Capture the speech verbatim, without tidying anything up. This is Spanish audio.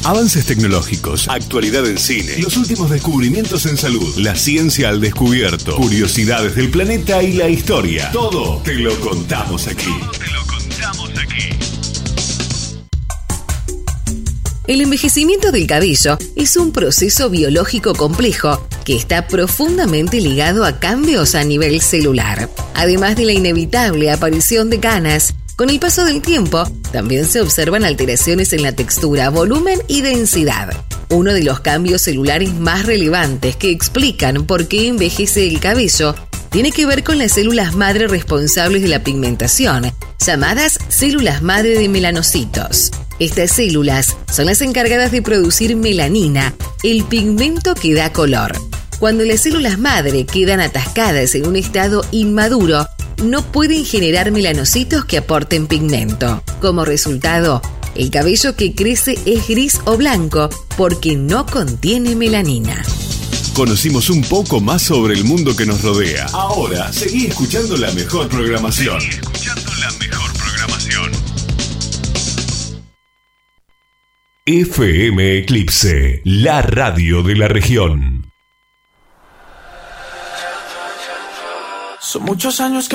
Avances tecnológicos, actualidad en cine, los últimos descubrimientos en salud, la ciencia al descubierto, curiosidades del planeta y la historia. Todo te lo contamos aquí. Todo te lo contamos aquí. El envejecimiento del cabello es un proceso biológico complejo que está profundamente ligado a cambios a nivel celular. Además de la inevitable aparición de canas, con el paso del tiempo también se observan alteraciones en la textura, volumen y densidad. Uno de los cambios celulares más relevantes que explican por qué envejece el cabello tiene que ver con las células madre responsables de la pigmentación, llamadas células madre de melanocitos. Estas células son las encargadas de producir melanina, el pigmento que da color. Cuando las células madre quedan atascadas en un estado inmaduro, no pueden generar melanocitos que aporten pigmento. Como resultado, el cabello que crece es gris o blanco porque no contiene melanina. Conocimos un poco más sobre el mundo que nos rodea. Ahora, seguí escuchando la mejor programación. Seguí escuchando la mejor programación. F M Eclipse, la radio de la región. Son muchos años que